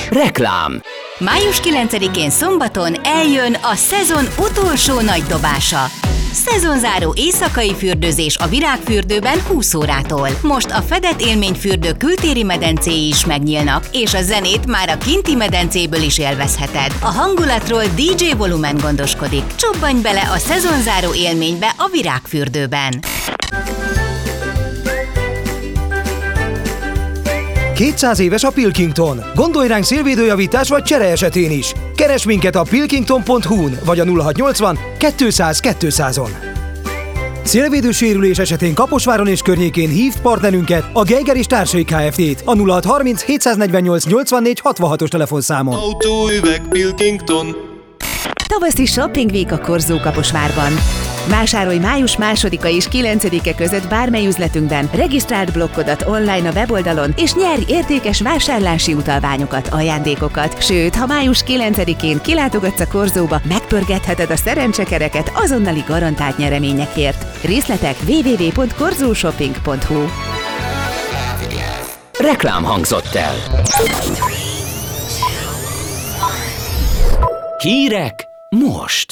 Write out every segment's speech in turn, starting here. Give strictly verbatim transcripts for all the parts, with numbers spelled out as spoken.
Reklám. május kilencedikén szombaton eljön a szezon utolsó nagy dobása. Szezonzáró éjszakai fürdőzés a Virágfürdőben húsz órától. Most a fedett élményfürdő kültéri medencéi is megnyílnak, és a zenét már a kinti medencéből is élvezheted. A hangulatról dé dzsé Volumen gondoskodik. Csobbanj bele a szezonzáró élménybe a Virágfürdőben. kétszáz éves a Pilkington. Gondolj ránk szélvédőjavítás vagy csere esetén is. Keresd minket a pilkington pont hu-n vagy a nulla hatszáznyolcvan kétszáz kétszázon. Szélvédősérülés esetén Kaposváron és környékén hívd partnerünket, a Geiger és Társai Kft. A nulla hatszázharminc hétszáznegyvennyolc nyolcvannégy hatvanhatos telefonszámon. Autóüveg Pilkington. Tavaszi Shopping Week a Korzó Kaposvárban. Vásárolj május másodika és kilencedike között bármely üzletünkben, regisztráld blokkodat online a weboldalon, és nyerj értékes vásárlási utalványokat, ajándékokat. Sőt, ha május kilencedikén kilátogatsz a Korzóba, megpörgetheted a szerencsekereket azonnali garantált nyereményekért. Részletek double-u double-u double-u pont korzóshopping pont hu. Reklám hangzott el. Hírek most.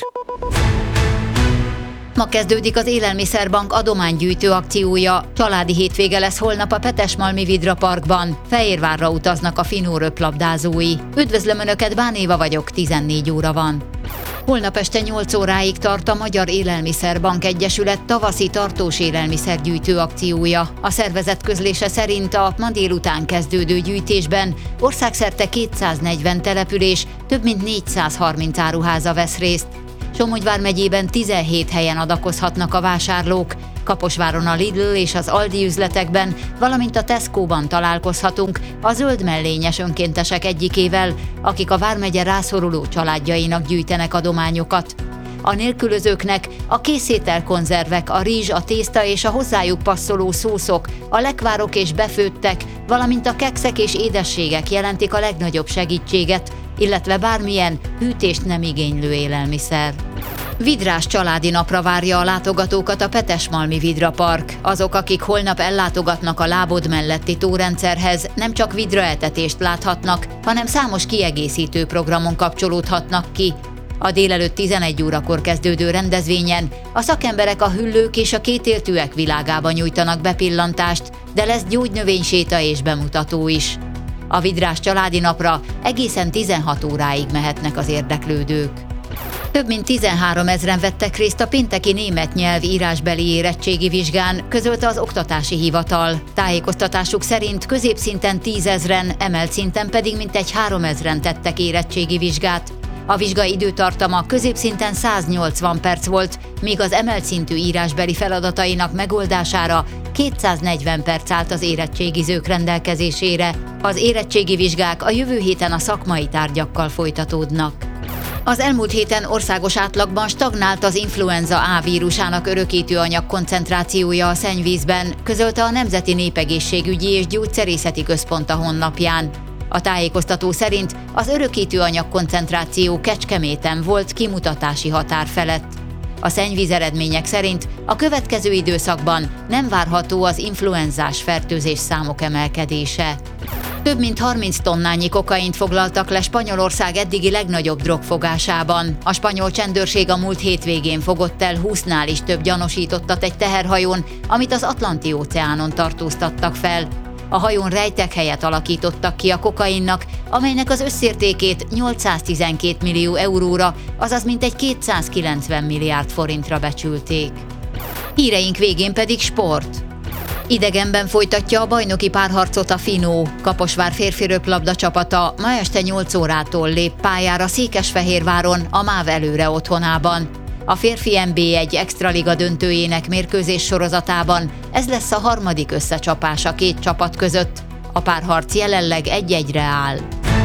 Ma kezdődik az Élelmiszerbank adománygyűjtő akciója. Családi hétvége lesz holnap a Petesmalmi Vidra Parkban. Fehérvárra utaznak a Finó röplabdázói. Üdvözlöm Önöket, Bán Éva vagyok, tizennégy óra van. Holnap este nyolc óráig tart a Magyar Élelmiszerbank Egyesület tavaszi tartós élelmiszergyűjtő akciója. A szervezet közlése szerint a ma délután kezdődő gyűjtésben országszerte kétszáznegyven település, több mint négyszázharminc áruháza vesz részt. Somogy vármegyében tizenhét helyen adakozhatnak a vásárlók. Kaposváron a Lidl és az Aldi üzletekben, valamint a Tesco-ban találkozhatunk a zöld mellényes önkéntesek egyikével, akik a vármegye rászoruló családjainak gyűjtenek adományokat. A nélkülözőknek a készételkonzervek, a rizs, a tészta és a hozzájuk passzoló szószok, a lekvárok és befőttek, valamint a kekszek és édességek jelentik a legnagyobb segítséget, illetve bármilyen hűtést nem igénylő élelmiszer. Vidrás családi napra várja a látogatókat a Petesmalmi Vidra Park. Azok, akik holnap ellátogatnak a lábod melletti tórendszerhez, nem csak vidraetetést láthatnak, hanem számos kiegészítő programon kapcsolódhatnak ki. A délelőtt tizenegy órakor kezdődő rendezvényen a szakemberek a hüllők és a kétéltűek világába nyújtanak bepillantást, de lesz gyógynövényséta és bemutató is. A Vidrás családi napra egészen tizenhat óráig mehetnek az érdeklődők. Több mint tizenhárom ezren vettek részt a pénteki német nyelv írásbeli érettségi vizsgán, közölte az Oktatási Hivatal. Tájékoztatásuk szerint középszinten tízezren, emelt szinten pedig mintegy háromezren tettek érettségi vizsgát. A vizsga időtartama középszinten száznyolcvan perc volt, míg az emelt szintű írásbeli feladatainak megoldására kétszáznegyven perc állt az érettségizők rendelkezésére. Az érettségi vizsgák a jövő héten a szakmai tárgyakkal folytatódnak. Az elmúlt héten országos átlagban stagnált az influenza A vírusának örökítő anyag koncentrációja a szennyvízben, közölte a Nemzeti Népegészségügyi és Gyógyszerészeti Központ a honlapján. A tájékoztató szerint az örökítő anyag koncentráció Kecskeméten volt kimutatási határ felett. A szennyvíz eredmények szerint a következő időszakban nem várható az influenzás fertőzés számok emelkedése. Több mint harminc tonnányi kokaint foglaltak le Spanyolország eddigi legnagyobb drogfogásában. A spanyol csendőrség a múlt hétvégén fogott el húsznál is több gyanúsítottat egy teherhajón, amit az Atlanti-óceánon tartóztattak fel. A hajón rejtekhelyet alakítottak ki a kokainnak, amelynek az összértékét nyolcszáztizenkét millió euróra, azaz mintegy kétszázkilencven milliárd forintra becsülték. Híreink végén pedig sport. Idegenben folytatja a bajnoki párharcot a Finó. Kaposvár férfi röplabda csapata ma este nyolc órától lép pályára Székesfehérváron, a MÁV előre otthonában. A férfi en bé egy extraliga döntőjének mérkőzés sorozatában ez lesz a harmadik összecsapás a két csapat között. A párharc jelenleg egy-egyre áll.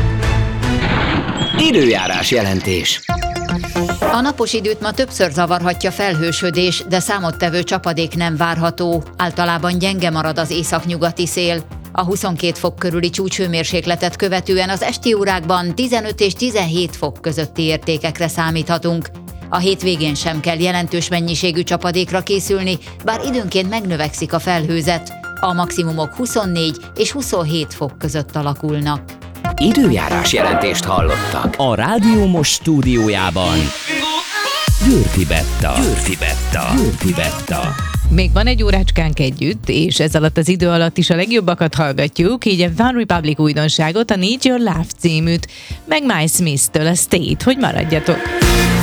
Időjárás jelentés. A napos időt ma többször zavarhatja felhősödés, de számottevő csapadék nem várható. Általában gyenge marad az északnyugati szél. A huszonkét fok körüli csúcshőmérsékletet követően az esti órákban tizenöt és tizenhét fok közötti értékekre számíthatunk. A hétvégén sem kell jelentős mennyiségű csapadékra készülni, bár időnként megnövekszik a felhőzet. A maximumok huszonnégy és huszonhét fok között alakulnak. Időjárás jelentést hallottak. A Rádió Most stúdiójában Győrfi Betta. Győrfi Betta. Győrfi Betta. Még van egy órácskánk együtt, és ez alatt az idő alatt is a legjobbakat hallgatjuk, így a One Republic újdonságot, a Need Your Love címűt, meg My Smith-től a State, hogy maradjatok.